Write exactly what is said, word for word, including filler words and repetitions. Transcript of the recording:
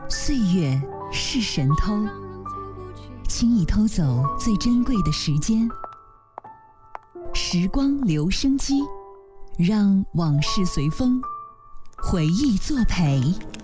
岁月是神偷，轻易偷走最珍贵的时间。时光留声机，让往事随风，回忆作陪。